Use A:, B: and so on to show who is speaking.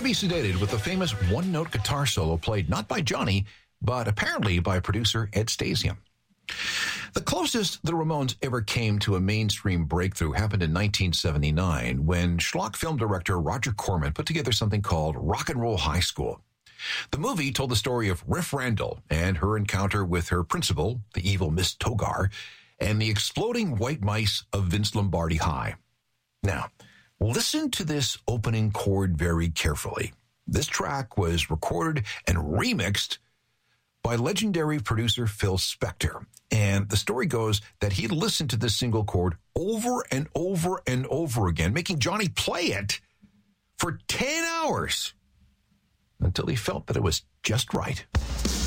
A: be sedated with the famous one-note guitar solo played not by Johnny, but apparently by producer Ed Stasium. The closest the Ramones ever came to a mainstream breakthrough happened in 1979 when schlock film director Roger Corman put together something called Rock and Roll High School. The movie told the story of Riff Randall and her encounter with her principal, the evil Miss Togar, and the exploding white mice of Vince Lombardi High. Now, listen to this opening chord very carefully. This track was recorded and remixed by legendary producer Phil Spector. And the story goes that he listened to this single chord over and over and over again, making Johnny play it for 10 hours until he felt that it was just right.